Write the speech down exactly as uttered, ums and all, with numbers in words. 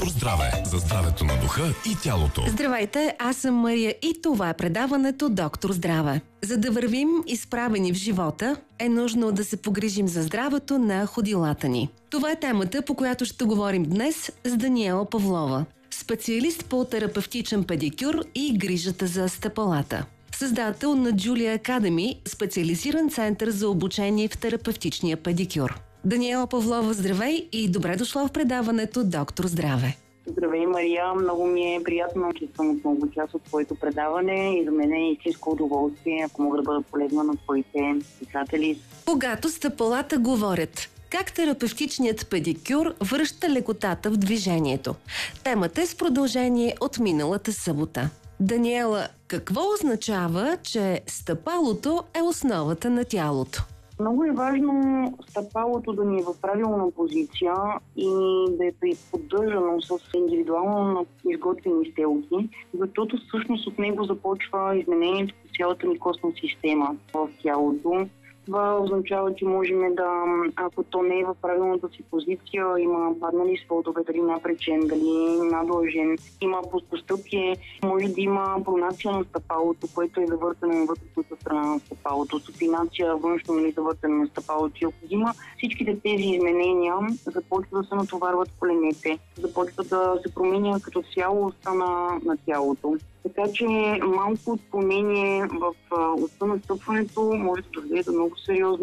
Доктор Здраве. За здравето на духа и тялото. Здравейте, аз съм Мария и това е предаването Доктор Здраве. За да вървим изправени в живота, е нужно да се погрижим за здравето на ходилата ни. Това е темата, по която ще говорим днес с Даниела Павлова, специалист по терапевтичен педикюр и грижата за стъпалата. Създател на Julia Academy, специализиран център за обучение в терапевтичния педикюр. Даниела Павлова, здравей и добре дошла в предаването Доктор Здраве. Здравей, Мария. Много ми е приятно, че съм отново част от твоето предаване и за мен е истинско удоволствие, ако мога да бъда полезна на твоите слушатели. Когато стъпалата говорят, как терапевтичният педикюр връща лекотата в движението? Темата е с продължение от миналата събота. Даниела, какво означава, че стъпалото е основата на тялото? Много е важно стъпалото да ни е в правилна позиция и да е поддържано с индивидуално изготвени стелки, защото всъщност от него започва изменението в цялата ни костна система в тялото. Това означава, че можем да, ако то не е в правилната си позиция, има паднали сводове, дали напречен, дали надлъжен, има плоскостъпие, може да има пронация на стъпалото, което е завъртане на вътрешната страна на стъпалото, супинация външно или завъртане на стъпалото. И ако има всичките тези изменения, започва да се натоварват коленете, започва да се променя като цяло на, на тялото. Така че малко отклонение в оста на стъпването може да доведе до много сериозни